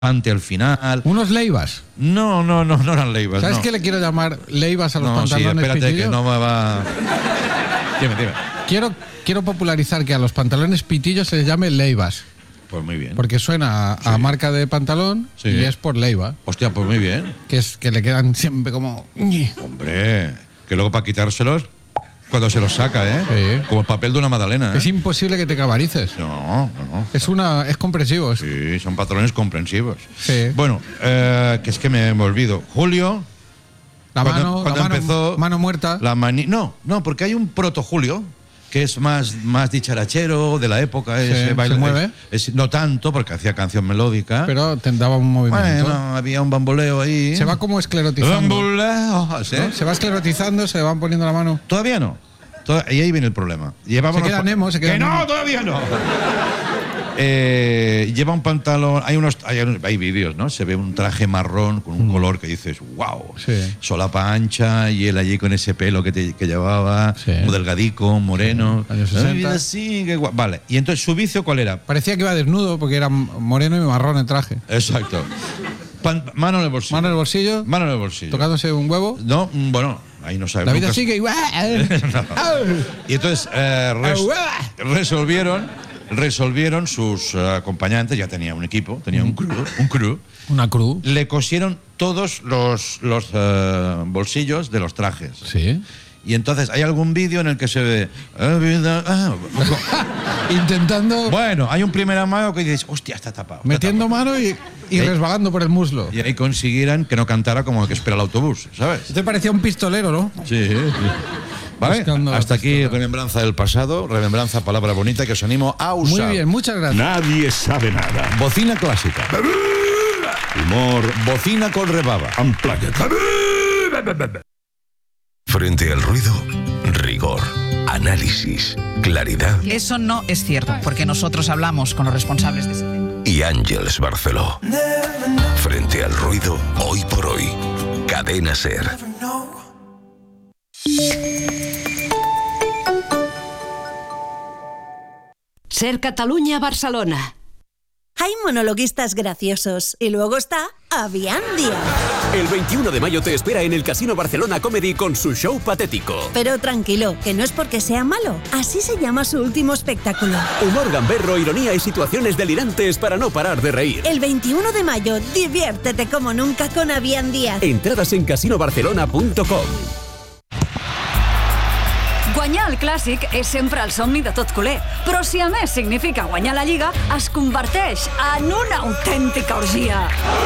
al final. ¿Unos Leivas? No eran Leivas. ¿Sabes no. qué le quiero llamar Leivas a los No, sí, pantalones espérate pitillo? que no me va... Dime. Quiero popularizar que a los pantalones pitillos se les llame Leivas. Pues muy bien. Porque suena a marca de pantalón Sí. y es por Leiva. Hostia, pues muy bien. Que es que le quedan siempre como... Hombre, que luego para quitárselos, cuando se los saca, ¿eh? Sí. Como el papel de una magdalena, ¿eh? Es imposible que te cabarices. No. Es comprensivo. Sí, son pantalones comprensivos. Sí. Bueno, que es que me olvido. Julio... Cuando empezó mano muerta. No, porque hay un proto Julio que es más dicharachero de la época. Sí, ese baile, ¿se mueve? No tanto, porque hacía canción melódica. Pero te daba un movimiento. Bueno, había un bamboleo ahí. Se va como esclerotizando. Bamboleo, ¿sí? ¿No? Se va esclerotizando, se le van poniendo la mano. Todavía no. Y ahí viene el problema. Se queda Nemo, ¡Que no, todavía no! Lleva un pantalón. Hay vídeos, ¿no? Se ve un traje marrón con un color que dices, wow. Sí. Solapa ancha y él allí con ese pelo que llevaba, Sí. muy delgadico, moreno. Años 60. Así, qué guapo. Vale. Y entonces su vicio, ¿cuál era? Parecía que iba desnudo porque era moreno y marrón el traje. Exacto. Mano en el bolsillo. Mano en el bolsillo, Mano en el bolsillo. tocándose un huevo. No, bueno, ahí no sabemos. La vida sigue igual. Y entonces resolvieron sus acompañantes, ya tenía un equipo, tenía un crew. Una cruz. Le cosieron todos los bolsillos de los trajes. Sí. Y entonces hay algún vídeo en el que se ve... Intentando, Bueno, hay un primer amago que dices, hostia, está tapado. metiendo mano y resbalando por el muslo. Y ahí consiguieran que no cantara como el que espera el autobús, ¿sabes? Te parecía un pistolero, ¿no? Sí. ¿Vale? Buscando Hasta la aquí pistola. remembranza del pasado, remembranza, palabra bonita que os animo a usar. Muy bien, muchas gracias. Nadie sabe nada. Bocina clásica. Humor, bocina con rebaba. Unplugged. Frente al ruido, rigor, análisis, claridad Eso no es cierto, porque nosotros hablamos con los responsables de ese centro. y Ángeles Barceló. Frente al ruido, hoy por hoy. Cadena SER. SER Catalunya, Barcelona. Hay monologuistas graciosos y luego está Aviandia. El 21 de mayo te espera en el Casino Barcelona Comedy con su show patético. Pero tranquilo, que no es porque sea malo. Así se llama su último espectáculo. Humor gamberro, ironía y situaciones delirantes para no parar de reír. El 21 de mayo, diviértete como nunca con Aviandia. Entradas en casinobarcelona.com. Guanyar el clàssic és sempre el somni de tot culer, però si a més significa guanyar la Lliga, es converteix en una autèntica orgia.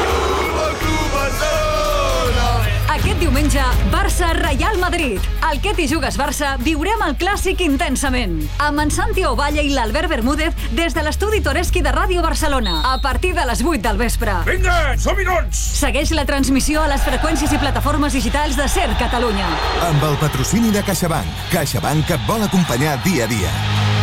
Aquest diumenge, Barça-Real Madrid. Al Que t'hi jugues Barça viurem el clàssic intensament. Amb en Santi Ovalle i l'Albert Bermúdez des de l'estudi Toreski de Ràdio Barcelona, a partir de les 8 del vespre. Vinga, som-hi doncs! Segueix la transmissió a les freqüències i plataformes digitals de SER Catalunya. Amb el patrocini de CaixaBank. CaixaBank et vol acompanyar dia a dia.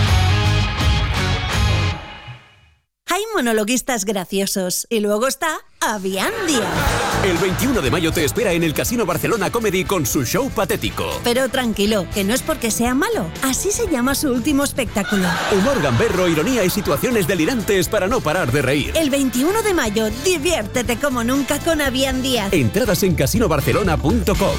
Hay monologuistas graciosos y luego está Aviandia. El 21 de mayo te espera en el Casino Barcelona Comedy con su show patético. Pero tranquilo, que no es porque sea malo. Así se llama su último espectáculo. Humor gamberro, ironía y situaciones delirantes para no parar de reír. El 21 de mayo, diviértete como nunca con Aviandia. Entradas en casinobarcelona.com.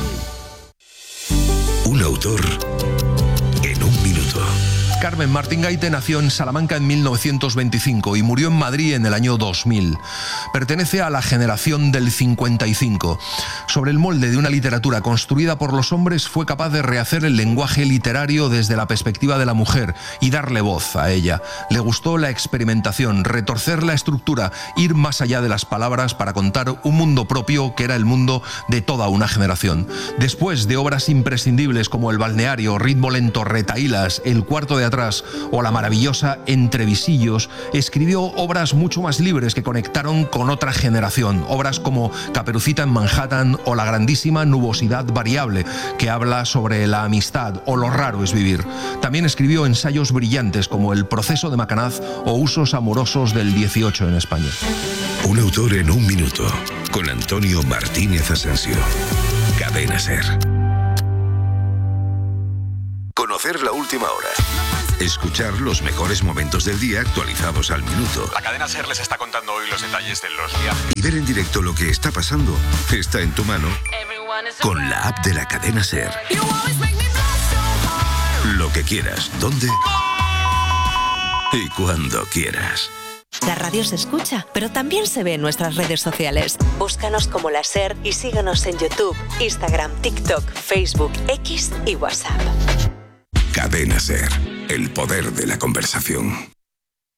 Un autor en un minuto. Carmen Martín Gaite nació en Salamanca en 1925 y murió en Madrid en el año 2000. Pertenece a la generación del 55. Sobre el molde de una literatura construida por los hombres, fue capaz de rehacer el lenguaje literario desde la perspectiva de la mujer y darle voz a ella. Le gustó la experimentación, retorcer la estructura, ir más allá de las palabras para contar un mundo propio que era el mundo de toda una generación. Después de obras imprescindibles como El balneario, Ritmo lento, Retahílas, El cuarto de atrás o la maravillosa Entre visillos, escribió obras mucho más libres que conectaron con otra generación. Obras como Caperucita en Manhattan o la grandísima Nubosidad variable, que habla sobre la amistad o lo raro es vivir. También escribió ensayos brillantes como El proceso de Macanaz o Usos amorosos del 18 en España. Un autor en un minuto. Con Antonio Martínez Asensio. Cadena SER. Conocer la última hora. Escuchar los mejores momentos del día actualizados al minuto. La cadena SER les está contando hoy los detalles de los viajes. Y ver en directo lo que está pasando está en tu mano con la app de la cadena SER. Lo que quieras, dónde y cuando quieras. La radio se escucha, pero también se ve en nuestras redes sociales. Búscanos como La SER y síguenos en YouTube, Instagram, TikTok, Facebook, X y WhatsApp. Cadena SER, el poder de la conversación.